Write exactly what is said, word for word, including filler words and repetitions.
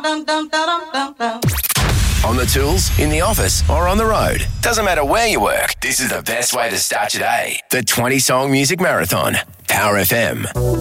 On the tools, in the office, or on the road. Doesn't matter where you work, this is the best way to start your day. The twenty Song Music Marathon. Power F M.